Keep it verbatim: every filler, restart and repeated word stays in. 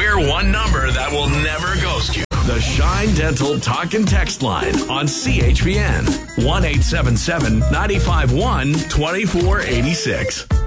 hear one number that will never ghost you. The Shine Dental Talk and Text Line on C H P N. one eight seven seven, nine five one, two four eight six.